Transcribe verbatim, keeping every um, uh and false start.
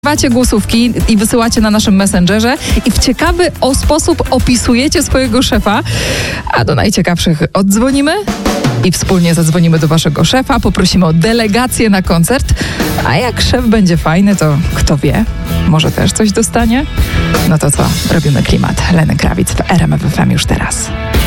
Macie głosówki i wysyłacie na naszym Messengerze i w ciekawy o sposób opisujecie swojego szefa, a do najciekawszych oddzwonimy i wspólnie zadzwonimy do waszego szefa, poprosimy o delegację na koncert, a jak szef będzie fajny, to kto wie, może też coś dostanie? No to co, robimy klimat. Lenny Kravitz w R M F F M już teraz.